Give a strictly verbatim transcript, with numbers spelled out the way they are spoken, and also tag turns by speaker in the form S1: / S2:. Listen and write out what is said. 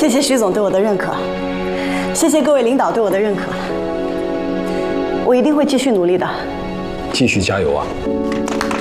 S1: 谢谢徐总对我的认可，谢谢各位领导对我的认可，我一定会继续努力的。
S2: 继续加油啊！